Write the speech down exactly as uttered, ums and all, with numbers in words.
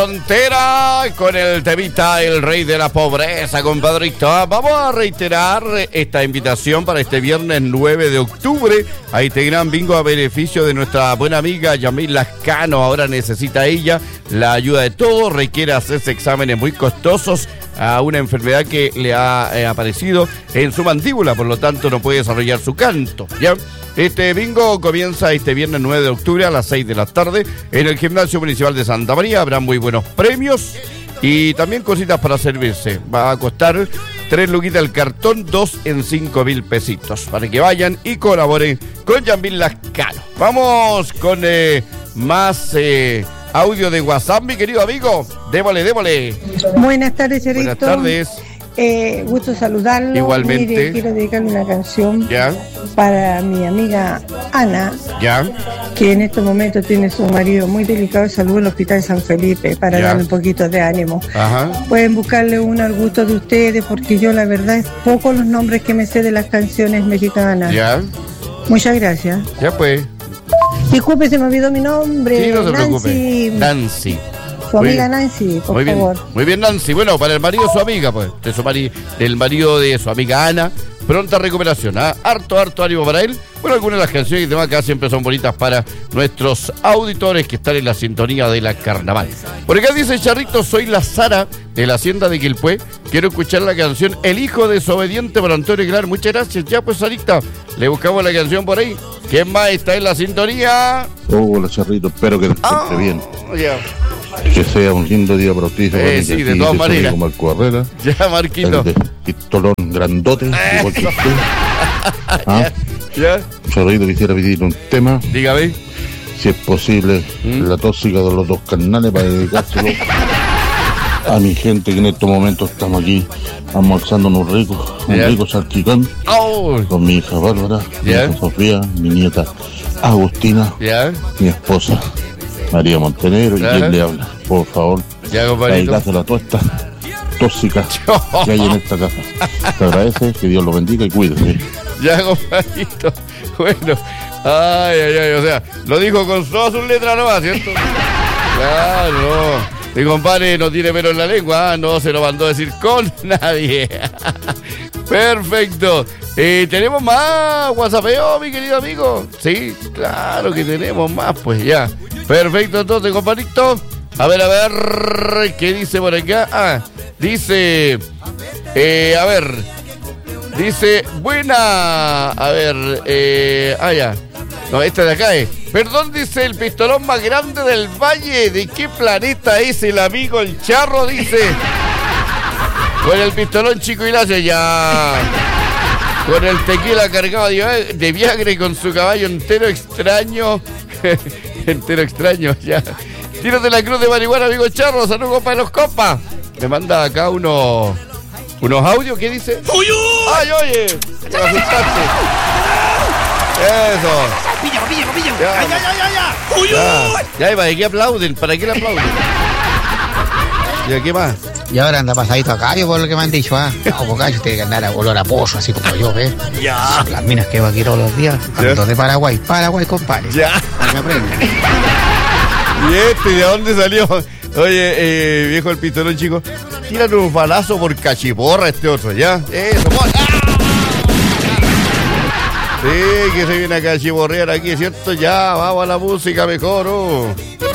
Frontera con el temita El Rey de la Pobreza, compadrito. Vamos a reiterar esta invitación para este viernes nueve de octubre a este gran bingo a beneficio de nuestra buena amiga Yamil Lascano. Ahora necesita ella la ayuda de todos, requiere hacerse exámenes muy costosos a una enfermedad que le ha eh, aparecido en su mandíbula, por lo tanto no puede desarrollar su canto, ¿ya? Este bingo comienza este viernes nueve de octubre a las seis de la tarde en el Gimnasio Municipal de Santa María. Habrá muy buenos premios y también cositas para servirse. Va a costar tres luquitas el cartón, dos en cinco mil pesitos, para que vayan y colaboren con Yamil Lascano. Vamos con eh, más eh, audio de WhatsApp, mi querido amigo. Démosle, démosle. Buenas tardes, Cerrito. Buenas tardes. Eh, gusto saludarlo. Igualmente. Mire, quiero dedicarle una canción ¿Ya? para mi amiga Ana, ¿Ya? que en estos momentos tiene su marido muy delicado de salud en el Hospital San Felipe, para ¿Ya? darle un poquito de ánimo. Ajá. Pueden buscarle una al gusto de ustedes, porque yo la verdad es poco los nombres que me sé de las canciones mexicanas. ¿Ya? Muchas gracias. Ya pues. Disculpe, se me olvidó mi nombre. Sí, no se Nancy. preocupe. Nancy. Su Muy amiga bien. Nancy, por Muy bien, favor. muy bien, Nancy. Bueno, para el marido de su amiga, pues, de su mari del marido de su amiga Ana, pronta recuperación, ¿ah? Harto, harto ánimo para él. Bueno, algunas de las canciones y demás acá siempre son bonitas para nuestros auditores que están en la sintonía de la carnaval. Por acá dice Charrito, soy la Sara de la Hacienda de Quilpué. Quiero escuchar la canción El Hijo Desobediente por Antonio Aguilar. Muchas gracias. Ya pues, Sarita, le buscamos la canción por ahí. ¿Quién más está en la sintonía? Hola, Charrito, espero que te Ah, esté bien. Ya, Que sea un lindo día para usted. Eh, sí, de todas maneras. Como Marco Herrera, ya, Marquito. el de pistolón grandote, igual que usted. ¿Ah? ¿Ya? Charrito, quisiera pedir un tema, Dígame. si es posible, ¿Mm? la tóxica de los dos carnales, para dedicárselo a mi gente que en estos momentos estamos aquí almorzando un rico, un Ya. rico salchicón Oh, con mi hija Bárbara, mi Ya. hija Sofía, mi nieta Agustina, ya, mi esposa María Montenegro y Ajá. quien le habla, por favor, ya, compadrito. dedicárselo a toda esta tóxica que hay en esta casa. Te agradece, que Dios lo bendiga y cuídese. Ya, compadrito. Bueno, ay, ay, ay, o sea, lo dijo con todas sus letras nomás, ¿cierto? Claro. Mi compadre no tiene pelo en la lengua, ¿ah? No se lo mandó a decir con nadie. Perfecto. Eh, ¿Tenemos más WhatsAppeo, mi querido amigo? Sí, claro que tenemos más, pues ya. Perfecto, entonces, compadrito. A ver, a ver, ¿qué dice por acá? Ah, dice, eh, a ver, dice, buena, a ver, eh, ah, ya. No, esta de acá es. Perdón, dice el pistolón más grande del valle. ¿De qué planeta es el amigo el Charro? Dice. Con el pistolón Chico Ignacio, ya. Con el tequila cargado de, de Viagra y con su caballo entero extraño. entero extraño, ya. Tiros de la cruz de marihuana, amigo Charro. Saludos para los copas. Me manda acá unos, unos audios. ¿Qué dice? ¡Uy, ¡Ay, oye! Me asustaste. Eso. ¡Pilla, pilla, pilla! Ya. ¡Ay, ay, ay, ay! ay! ¡Uy, Ya, uy! ya, ¿para qué aplauden? ¿Para qué le aplauden? ¿Ya qué más? Y ahora anda pasadito a callo por lo que me han dicho, ¿ah? No, porque callo tiene que andar a olor a pollo, así como yo, ¿ves? Ya. Las minas que va aquí todos los días, ando de Paraguay, Paraguay, compadre. Ya. Para que aprendan. ¿Y este de dónde salió? Oye, eh, viejo el pistolón, chico. Tírale un balazo por cachiporra este otro, ¿ya? Eso, pon. ¡Ah! Sí, que se viene a cachiporrear aquí, ¿cierto? Ya, vamos a la música mejor, oh.